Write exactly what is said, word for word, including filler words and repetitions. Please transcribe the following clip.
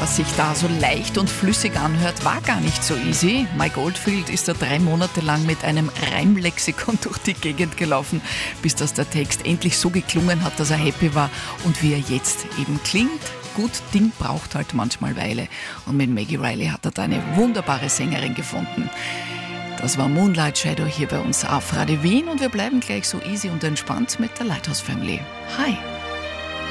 Was sich da so leicht und flüssig anhört, war gar nicht so easy. Mike Oldfield ist da drei Monate lang mit einem Reimlexikon durch die Gegend gelaufen, bis dass der Text endlich so geklungen hat, dass er happy war und wie er jetzt eben klingt. Gut Ding braucht halt manchmal Weile. Und mit Maggie Riley hat er da eine wunderbare Sängerin gefunden. Das war Moonlight Shadow hier bei uns auf Radio Wien und wir bleiben gleich so easy und entspannt mit der Lighthouse Family. Hi!